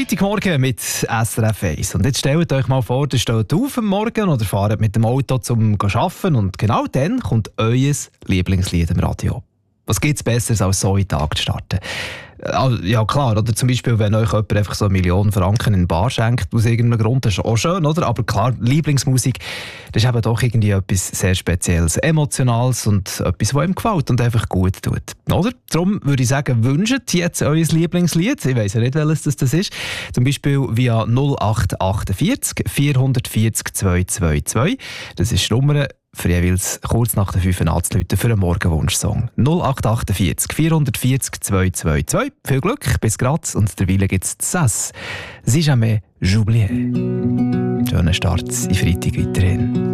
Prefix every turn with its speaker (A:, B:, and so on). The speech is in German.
A: Freitagmorgen mit SRF 1. Und jetzt stellt euch mal vor, ihr steht auf am Morgen oder fahrt mit dem Auto zum Arbeiten und genau dann kommt euer Lieblingslied im Radio. Was gibt es Besseres, als so in den Tag zu starten? Ja klar, oder zum Beispiel, wenn euch jemand einfach so 1 Million Franken in den Bar schenkt, aus irgendeinem Grund, das ist auch schön, oder? Aber klar, Lieblingsmusik, das ist eben doch irgendwie etwas sehr Spezielles, Emotionales und etwas, was ihm gefällt und einfach gut tut, oder? Darum würde ich sagen, wünscht jetzt euer Lieblingslied. Ich weiss ja nicht, welches das ist. Zum Beispiel via 0848 440 222. Das ist die Nummer für jeweils kurz nach der 5 anzuläuten für einen Morgenwunsch-Song. 0848 440 222. Viel Glück, bis grad und derweil gibt es «Sass». «Si jamais j'oubliais». Schönen Start in Freitag weiterhin.